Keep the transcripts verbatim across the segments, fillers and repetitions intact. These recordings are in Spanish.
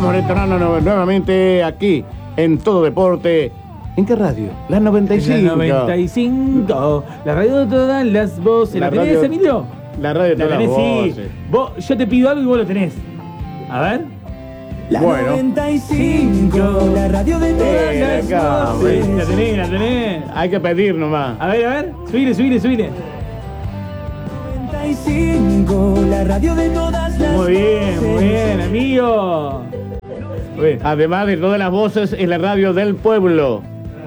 Vamos a retornarnos nuevamente aquí en Todo Deporte. ¿En qué radio? La noventa y cinco. La noventa y cinco. La radio de todas las voces. ¿La, ¿La tenés, radio, Emilio? La radio de todas las voces. Sí. Vos, yo te pido algo y vos lo tenés. A ver. La bueno. noventa y cinco. La radio de todas eh, las acá, voces. La tenés, la tenés. Hay que pedir nomás. A ver, a ver. Subile, subile, subile. noventa y cinco. La radio de todas las Muy bien, voces. muy bien, amigo. Muy bien. Además de todas las voces, es la radio del pueblo.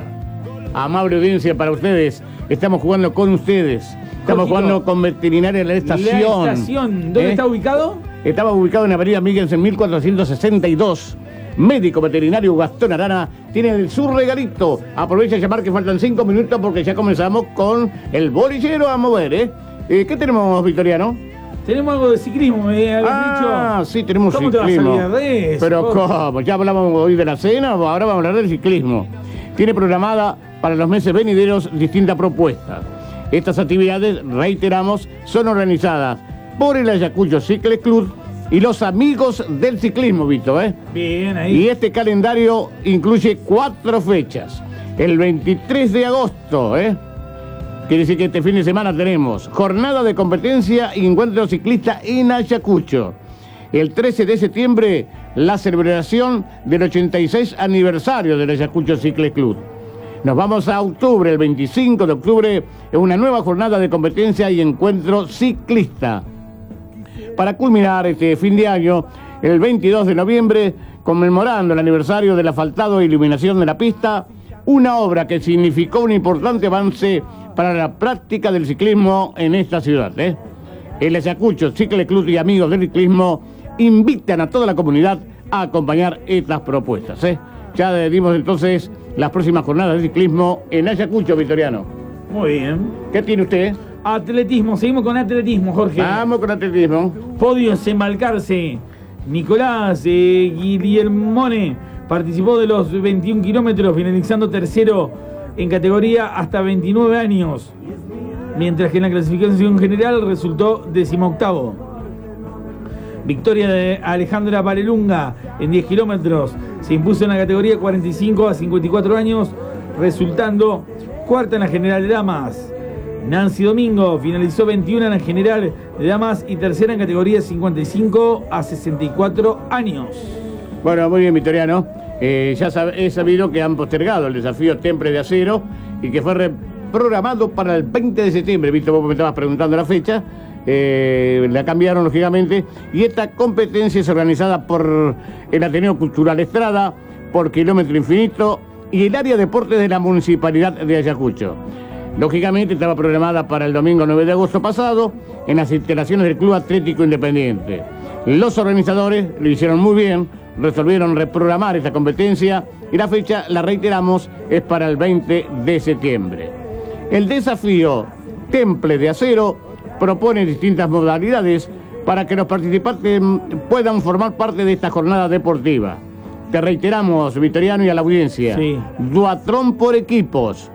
Amable audiencia para ustedes. Estamos jugando con ustedes. Estamos Jorgito, jugando con Veterinaria de la Estación. La estación. ¿Dónde ¿Eh? está ubicado? Estaba ubicado en Avenida Miguel en mil cuatrocientos sesenta y dos. Médico veterinario Gastón Arana tiene su regalito. Aprovecha a llamar que faltan cinco minutos porque ya comenzamos con el bolillero a mover, ¿eh? eh ¿Qué tenemos, Victoriano? Tenemos algo de ciclismo, me habías ah, dicho. sí, tenemos ¿Cómo ciclismo. te vas a olvidar de eso? Pero ¿cómo? Ya hablamos hoy de la cena, ahora vamos a hablar del ciclismo. Tiene programada para los meses venideros distintas propuestas. Estas actividades, reiteramos, son organizadas por el Ayacucho Cycle Club y los amigos del ciclismo, Vito, ¿eh? Bien, ahí. Y este calendario incluye cuatro fechas. El veintitrés de agosto, ¿eh? Quiere decir que este fin de semana tenemos jornada de competencia y encuentro ciclista en Ayacucho. El trece de septiembre, la celebración del ochenta y seis aniversario del Ayacucho Cycle Club. Nos vamos a octubre, el veinticinco de octubre, en una nueva jornada de competencia y encuentro ciclista. Para culminar este fin de año, el veintidós de noviembre, conmemorando el aniversario del asfaltado e iluminación de la pista, una obra que significó un importante avance para la práctica del ciclismo en esta ciudad, ¿eh? El Ayacucho Cycle Club y amigos del ciclismo invitan a toda la comunidad a acompañar estas propuestas, ¿eh? Ya dimos entonces las próximas jornadas de ciclismo en Ayacucho, Victoriano. Muy bien. ¿Qué tiene usted? Atletismo, seguimos con atletismo, Jorge. Vamos con atletismo. Podios embarcarse. Nicolás eh, Guillermone participó de los veintiún kilómetros, finalizando tercero en categoría hasta veintinueve años, mientras que en la clasificación general resultó decimoctavo. Victoria de Alejandra Varelunga en diez kilómetros, se impuso en la categoría cuarenta y cinco a cincuenta y cuatro años, resultando cuarta en la general de damas. Nancy Domingo finalizó veintiuno en la general de damas y tercera en categoría cincuenta y cinco a sesenta y cuatro años. Bueno, muy bien, Victoriano. Eh, ya sab he sabido que han postergado el desafío Temple de Acero y que fue reprogramado para el veinte de septiembre. Víctor, vos me estabas preguntando la fecha. Eh, la cambiaron, lógicamente. Y esta competencia es organizada por el Ateneo Cultural Estrada, por Kilómetro Infinito y el área de deportes de la Municipalidad de Ayacucho. Lógicamente estaba programada para el domingo nueve de agosto pasado en las instalaciones del Club Atlético Independiente. Los organizadores lo hicieron muy bien, resolvieron reprogramar esta competencia y la fecha, la reiteramos, es para el veinte de septiembre. El desafío Temple de Acero propone distintas modalidades para que los participantes puedan formar parte de esta jornada deportiva. Te reiteramos, Victoriano, y a la audiencia. Sí. Duatlón por equipos.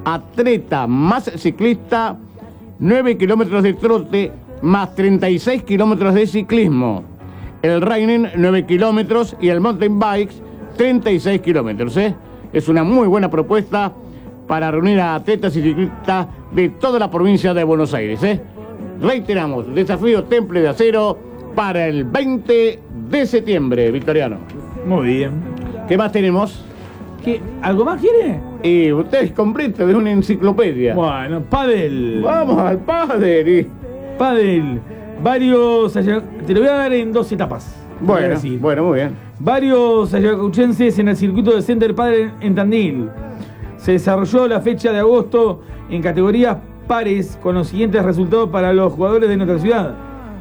Atleta más ciclista, nueve kilómetros de trote más treinta y seis kilómetros de ciclismo. El running, nueve kilómetros y el mountain bikes, treinta y seis kilómetros. ¿eh? Es una muy buena propuesta para reunir a atletas y ciclistas de toda la provincia de Buenos Aires. ¿eh? Reiteramos, desafío Temple de Acero para el veinte de septiembre, Victoriano. Muy bien. ¿Qué más tenemos? ¿Qué? ¿Algo más quiere? Y usted es completo de una enciclopedia. Bueno, pádel. Vamos al padre. Pádel. Varios... Te lo voy a dar en dos etapas. Bueno, bueno, muy bien. Varios ayacuchenses en el circuito de Center Padel en Tandil. Se desarrolló la fecha de agosto en categorías pares con los siguientes resultados para los jugadores de nuestra ciudad.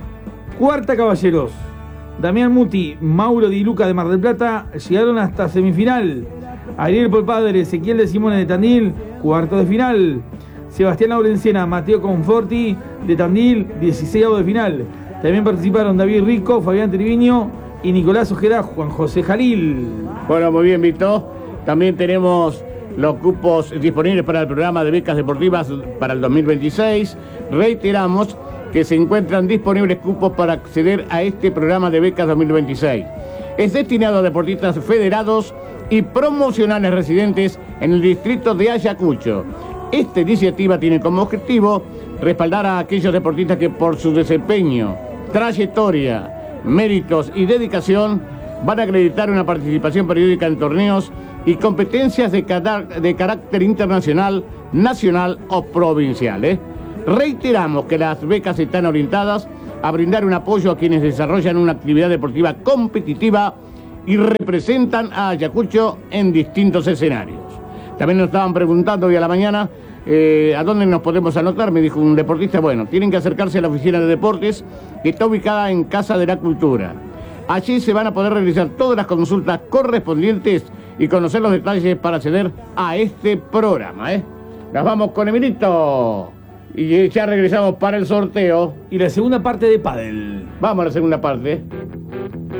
Cuarta, Caballeros. Damián Muti, Mauro Di Luca de Mar del Plata llegaron hasta semifinal. Ariel Polpadre, Ezequiel de Simone de Tandil, cuarto de final. Sebastián Laurencena, Mateo Conforti de Tandil, dieciseisavo de final. También participaron David Rico, Fabián Triviño y Nicolás Ojeda, Juan José Jalil. Bueno, muy bien, Víctor. También tenemos los cupos disponibles para el programa de becas deportivas para el dos mil veintiséis. Reiteramos que se encuentran disponibles cupos para acceder a este programa de becas dos mil veintiséis. Es destinado a deportistas federados y promocionales residentes en el distrito de Ayacucho. Esta iniciativa tiene como objetivo respaldar a aquellos deportistas que por su desempeño, trayectoria, méritos y dedicación van a acreditar una participación periódica en torneos y competencias de, de carácter internacional, nacional o provincial. ¿eh? Reiteramos que las becas están orientadas a brindar un apoyo a quienes desarrollan una actividad deportiva competitiva y representan a Ayacucho en distintos escenarios. También nos estaban preguntando hoy a la mañana eh, a dónde nos podemos anotar, me dijo un deportista. Bueno, tienen que acercarse a la oficina de deportes que está ubicada en Casa de la Cultura. Allí se van a poder realizar todas las consultas correspondientes y conocer los detalles para acceder a este programa. ¿eh? Nos vamos con Emilito y ya regresamos para el sorteo. Y la segunda parte de Pádel. Vamos a la segunda parte.